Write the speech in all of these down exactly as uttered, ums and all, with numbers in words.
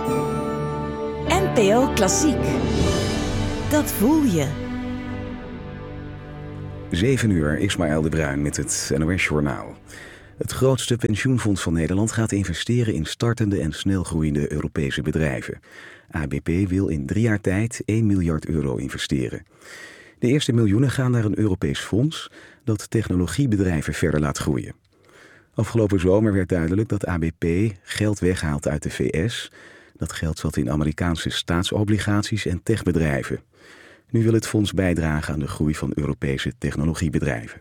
N P O Klassiek. Dat voel je. zeven uur, Ismaël de Bruin met het N O S-journaal. Het grootste pensioenfonds van Nederland gaat investeren in startende en snelgroeiende Europese bedrijven. A B P wil in drie jaar tijd één miljard euro investeren. De eerste miljoenen gaan naar een Europees fonds dat technologiebedrijven verder laat groeien. Afgelopen zomer werd duidelijk dat A B P geld weghaalt uit de V S. Dat geld zat in Amerikaanse staatsobligaties en techbedrijven. Nu wil het fonds bijdragen aan de groei van Europese technologiebedrijven.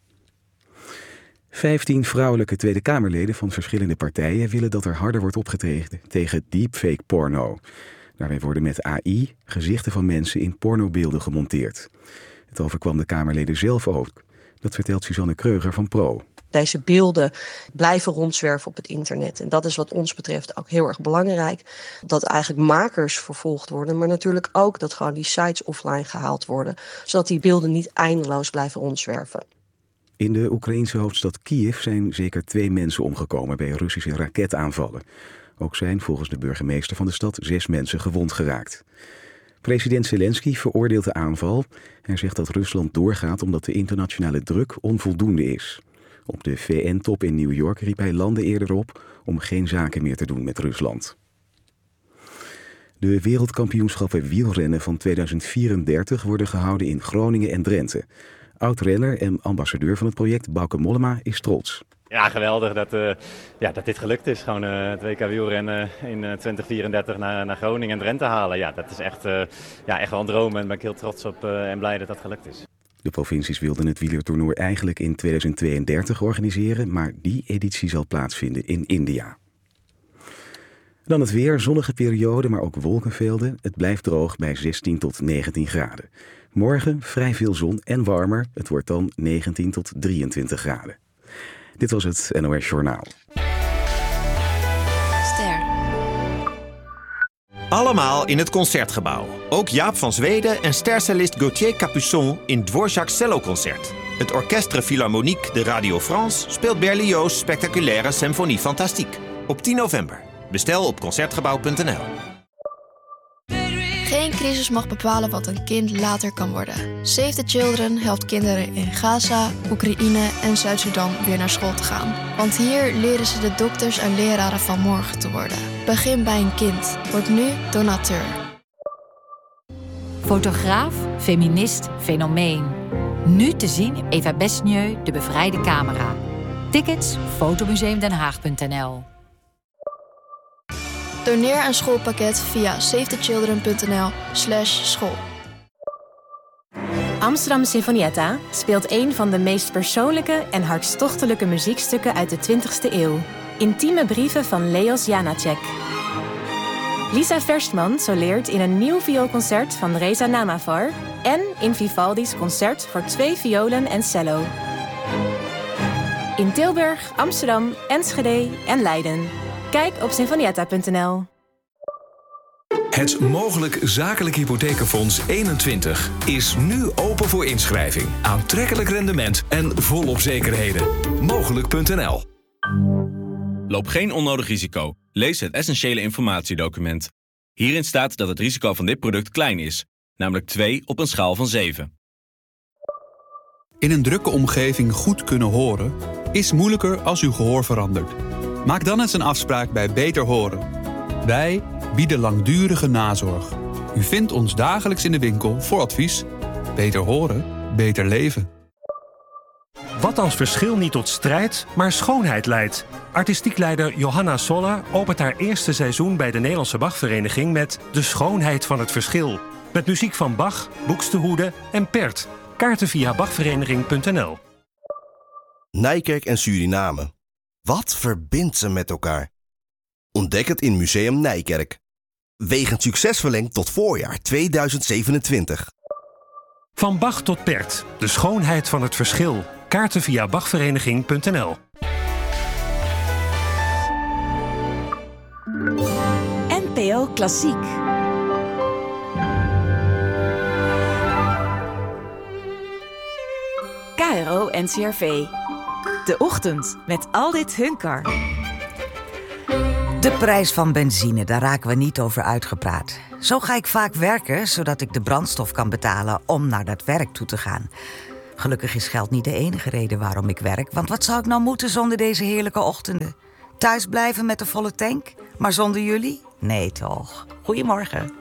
Vijftien vrouwelijke Tweede Kamerleden van verschillende partijen willen dat er harder wordt opgetreden tegen deepfake porno. Daarbij worden met A I gezichten van mensen in pornobeelden gemonteerd. Het overkwam de Kamerleden zelf ook. Dat vertelt Suzanne Kreuger van Pro. Deze beelden blijven rondzwerven op het internet. En dat is wat ons betreft ook heel erg belangrijk. Dat eigenlijk makers vervolgd worden. Maar natuurlijk ook dat gewoon die sites offline gehaald worden. Zodat die beelden niet eindeloos blijven rondzwerven. In de Oekraïense hoofdstad Kiev zijn zeker twee mensen omgekomen bij Russische raketaanvallen. Ook zijn volgens de burgemeester van de stad zes mensen gewond geraakt. President Zelensky veroordeelt de aanval. Hij zegt dat Rusland doorgaat omdat de internationale druk onvoldoende is. Op de V N-top in New York riep hij landen eerder op om geen zaken meer te doen met Rusland. De wereldkampioenschappen wielrennen van tweeduizend vierendertig worden gehouden in Groningen en Drenthe. Oud-renner en ambassadeur van het project Bauke Mollema is trots. Ja, geweldig dat, uh, ja, dat dit gelukt is. Gewoon uh, het W K wielrennen in uh, twintig vierendertig naar, naar Groningen en Drenthe halen. Ja, dat is echt, uh, ja, echt wel een droom en daar ben ik heel trots op uh, en blij dat dat gelukt is. De provincies wilden het wielertoernooi eigenlijk in tweeduizend tweeëndertig organiseren, maar die editie zal plaatsvinden in India. Dan het weer, zonnige periode, maar ook wolkenvelden. Het blijft droog bij zestien tot negentien graden. Morgen vrij veel zon en warmer. Het wordt dan negentien tot drieëntwintig graden. Dit was het N O S-journaal. Ster. Allemaal in het Concertgebouw. Ook Jaap van Zweden en stercellist Gauthier Capuçon in Dvorak's celloconcert. Het Orchestre Philharmonique de Radio France speelt Berlioz' spectaculaire Symphonie Fantastique. Op tien november. Bestel op concertgebouw punt n l. Geen crisis mag bepalen wat een kind later kan worden. Save the Children helpt kinderen in Gaza, Oekraïne en Zuid-Sudan weer naar school te gaan. Want hier leren ze de dokters en leraren van morgen te worden. Begin bij een kind. Word nu donateur. Fotograaf, feminist, fenomeen. Nu te zien Eva Besnieu, De Bevrijde Camera. Tickets fotomuseum den haag punt n l. Doneer een schoolpakket via savethechildren punt n l slash school. Amsterdam Sinfonietta speelt een van de meest persoonlijke en hartstochtelijke muziekstukken uit de twintigste eeuw. Intieme brieven van Leos Janáček. Lisa Verstman soleert in een nieuw vioolconcert van Reza Namavar en in Vivaldi's concert voor twee violen en cello. In Tilburg, Amsterdam, Enschede en Leiden. Kijk op sinfonietta punt n l. Het Mogelijk Zakelijk Hypothekenfonds eenentwintig is nu open voor inschrijving. Aantrekkelijk rendement en volop zekerheden. Mogelijk punt n l. Loop geen onnodig risico. Lees het essentiële informatiedocument. Hierin staat dat het risico van dit product klein is, namelijk twee op een schaal van zeven. In een drukke omgeving goed kunnen horen is moeilijker als uw gehoor verandert. Maak dan eens een afspraak bij Beter Horen. Wij bieden langdurige nazorg. U vindt ons dagelijks in de winkel voor advies. Beter horen, beter leven. Wat als verschil niet tot strijd, maar schoonheid leidt? Artistiek leider Johanna Sola opent haar eerste seizoen bij de Nederlandse Bachvereniging met De Schoonheid van het Verschil. Met muziek van Bach, Buxtehude en Pärt. Kaarten via bachvereniging punt n l. Nijkerk en Suriname. Wat verbindt ze met elkaar? Ontdek het in Museum Nijkerk. Wegens succes verlengd tot voorjaar tweeduizend zevenentwintig. Van Bach tot Pärt. De Schoonheid van het Verschil. Kaarten via bachvereniging punt n l. N P O Klassiek. K R O N C R V. De ochtend met Aldit Hunkar. De prijs van benzine, daar raken we niet over uitgepraat. Zo ga ik vaak werken, zodat ik de brandstof kan betalen om naar dat werk toe te gaan. Gelukkig is geld niet de enige reden waarom ik werk. Want wat zou ik nou moeten zonder deze heerlijke ochtenden? Thuis blijven met een volle tank? Maar zonder jullie? Nee toch. Goedemorgen.